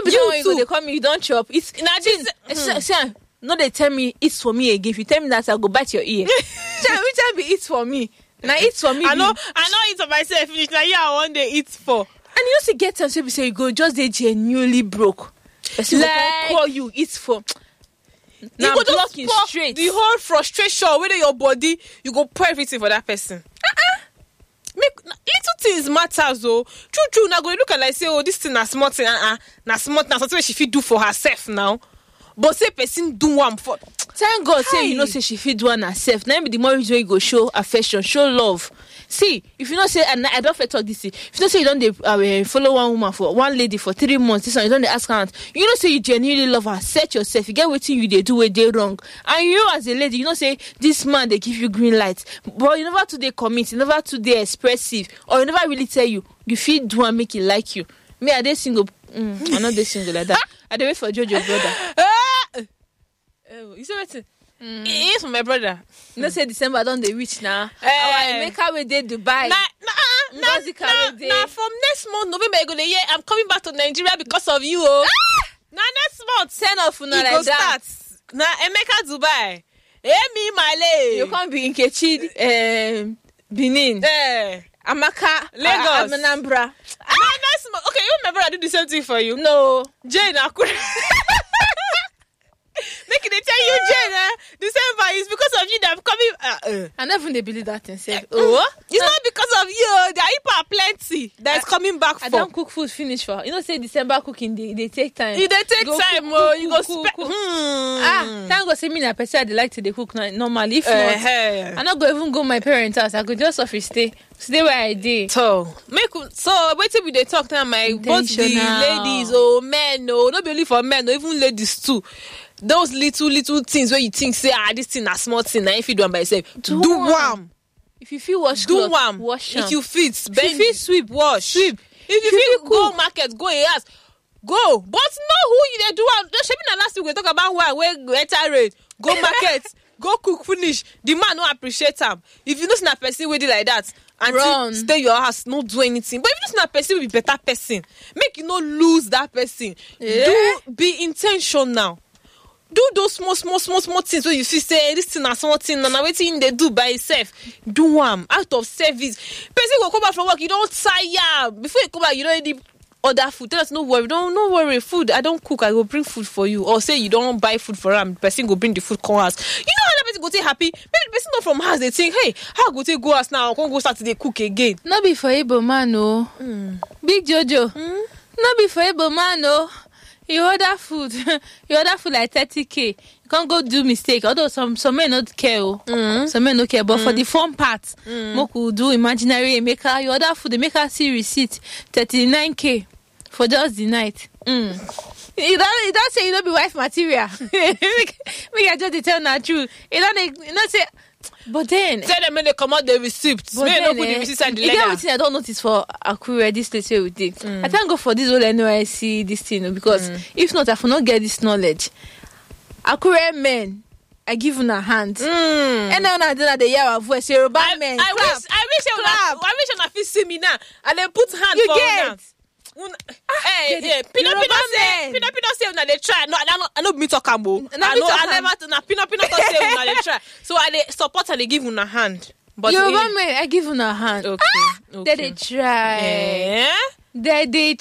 You too. They call me, you don't chop. It's no, they tell me it's for me again. If you tell me that, I'll go bite your ear. Which time be it's for me? Now it's for me. I know it's for myself. Finish now. Yeah, one day it's for. And you also get time to say you go just they genuinely broke. Like call you it's for. Now you go blocking straight. The whole frustration whether your body, you go pour everything for that person. Make little things matters though. True. Now go look and like say, oh, this thing na small thing. Na small thing. Something she fit do for herself now. But say person do one for. Thank God say you know say she fit do one herself. Now be the more reason you go show affection, show love. See, if you not say, and I don't talk this. If you not say you don't follow one lady for 3 months, this one you don't ask her out. You know say you genuinely love her. Set yourself. You get what you they do where they wrong. And you as a lady, you know say this man they give you green light, but you never today commit, you never today expressive, or you never really tell you feel do and make it like you. Me are they single? I'm not they single like that. I dey wait for Jojo brother. You say what? He is my brother. You know say December don't they reach now. Our Emeka we dey Dubai. Nah, from next month November you go the year I'm coming back to Nigeria because of you. Now next month 10 of una like that. Now Emeka Dubai. Me my lady. You can't be in Kechi, Benin. Amaka, Lagos, Anambra. Next month. Okay, you remember I do the same thing for you. No, Jane Akure. Make it tell you, Jane, December is because of you that I'm coming. I never they believe that and say, it's not because of you. The people are plenty that is coming back for. I don't cook food finish for. You know, say December cooking, they take time. They take time, you go cook. Thank God, say me na person they like to they cook normally. If not, I'm not going even go my parents' house. I go just office stay where I did. So wait till we they talk now, my both the ladies or men, not only for men, or even ladies too. Those little things where you think say this thing a small thing, now if you do them by yourself, do one. If you feel wash, do one. Wash. If you fit, bend. If you feel sweep, wash. Sweep. If you feel go market, go ask. Go. But know who you they do. Shebi na last week we talk about where go enter rate, go market, go cook finish. The man no appreciate him. If you know na person wey dey like that, and stay your house, not do anything. But if you know na person will be better person, make you not lose that person. Do be intentional. Do those small things where you feel say this thing na small thing and waiting they do by itself. Do them out of service. Person go come back from work, you don't tire. Before you come back, you don't need other food. Tell us no worry. No worry. Food, I don't cook. I go bring food for you. Or say you don't buy food for them. Person go bring the food come house. You know how the person go take happy. Maybe the person not from house. They think, hey, how go take go house now? I can't go start to cook again. Not be for able man, no. Big Jojo. Not be for able man, no. You order food like 30K. You can't go do mistake. Although some men not care. Some men don't care. But for the fun part, Moku do imaginary maker. You order food, they make her see receipt 39K for just the night. You don't say you don't be wife material. Me I just tell na true. You don't say. But then tell them when they come out the receipts. But then, put the receipts and the letter. What I don't notice for Akure this place we did. I thank God for this whole NYC this thing because if not, I will not get this knowledge. Akure men, I give you a hand. And now I don't the hear our voice. Yoruba men. I wish I feel see me now and then put hand you for get. Hey, Pino say una dey try. No, I know me talk ambo. I never Pino say una dey try. So I dey support and they give una hand. But Yoruba men, I give una hand. Okay. They try. They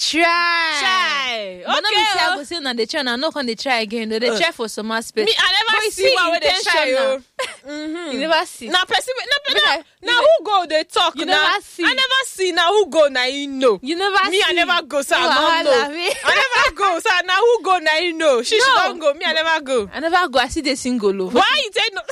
try. Okay. But not be say I go say na they try. I'm not gonna try again. They try for some aspect. Me, I never see one where they try. You never see. Now, now who go they talk? You never see. I never see. Now who go? Now you know. You never see. Me, I never go. So I don't know. I never go. So now who go? Now you know. She don't go. Me, I never go. I never go. I see the single. Why you say no?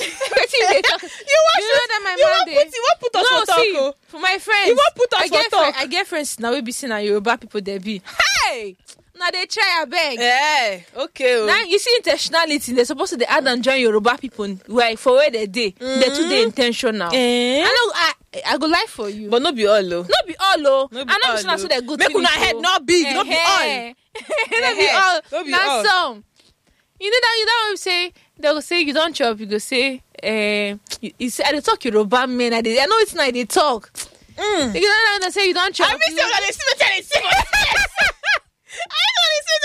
You want put us on talk? For my friends. You want put us on talk? I get friends now. We be seeing Yoruba people they be. Hey. Now they try a beg. Yeah, okay. Now you see intentionality. They're supposed to add and join Yoruba people for where they day. They're too the intentional. I go lie for you, but not be all though. Not be all though. I know it's not so they good. Make una head not big. Not be all. Not be all. Not some. You know that you don't say. They will say you don't chop. You go say. You say I talk Yoruba men. I know it's not they talk. You know they say you don't chop. I miss you when they see me. I don't want to see